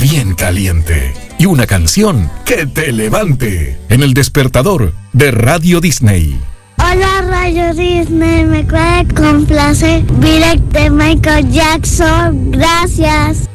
bien caliente y una canción que te levante en el despertador de Radio Disney. Hola Radio Disney, me puede complacer Direct de Michael Jackson, gracias.